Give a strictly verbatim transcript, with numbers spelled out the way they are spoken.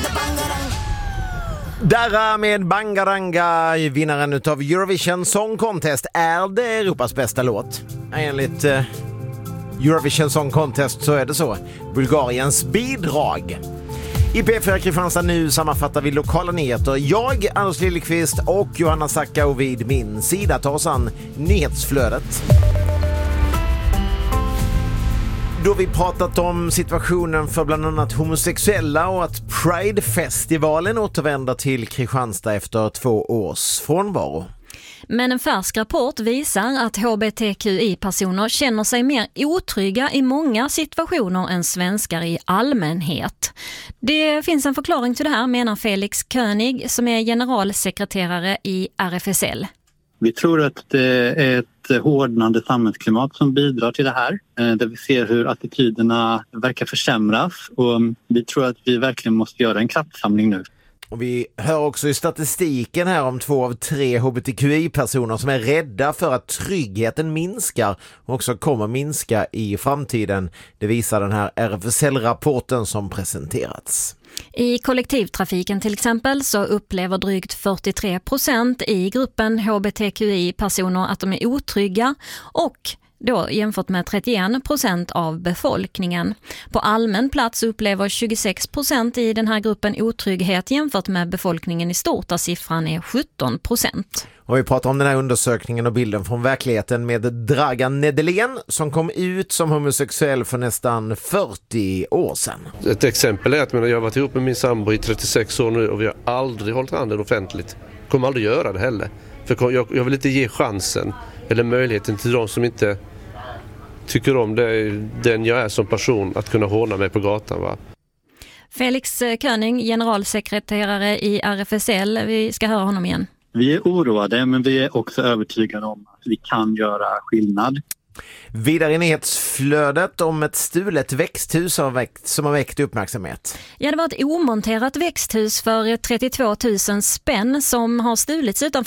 Dara med Bangaranga, vinnaren utav Eurovision Song Contest, är det Europas bästa låt. Enligt eh, Eurovision Song Contest så är det så. Bulgariens bidrag. I P fyra Kristianstad nu sammanfattar vi lokala nyheter. Jag, Anders Lillqvist och Johanna Sacka och vid min sida tar oss an nyhetsflödet. Då vi pratat om situationen för bland annat homosexuella och att Pride-festivalen återvänder till Kristianstad efter två års frånvaro. Men en färsk rapport visar att H B T Q I-personer känner sig mer otrygga i många situationer än svenskar i allmänhet. Det finns en förklaring till det här, menar Felix König som är generalsekreterare i R F S L. Vi tror att det är ett hårdnande samhällsklimat som bidrar till det här. Där vi ser hur attityderna verkar försämras och vi tror att vi verkligen måste göra en kraftsamling nu. Och vi hör också i statistiken här om två av tre H B T Q I-personer som är rädda för att tryggheten minskar och också kommer minska i framtiden. Det visar den här R F S L-rapporten som presenterats. I kollektivtrafiken till exempel så upplever drygt fyrtiotre procent i gruppen H B T Q I-personer att de är otrygga och då jämfört med trettioen procent av befolkningen. På allmän plats upplever tjugosex procent i den här gruppen otrygghet jämfört med befolkningen i stort där siffran är sjutton procent. Och vi pratar om den här undersökningen och bilden från verkligheten med Dragan Nedelén som kom ut som homosexuell för nästan fyrtio år sedan. Ett exempel är att jag har varit ihop med min sambo i trettiosex år nu och vi har aldrig hållit handen offentligt. Kommer aldrig göra det heller. För jag, jag vill inte ge chansen eller möjligheten till de som inte tycker om det, den jag är som person att kunna håna mig på gatan. Va? Felix König, generalsekreterare i R F S L. Vi ska höra honom igen. Vi är oroade men vi är också övertygade om att vi kan göra skillnad. Vidare i nyhetsflödet om ett stulet växthus som har väckt, som har väckt uppmärksamhet. Ja, det var ett omonterat växthus för trettiotvå tusen spänn som har stulits utanför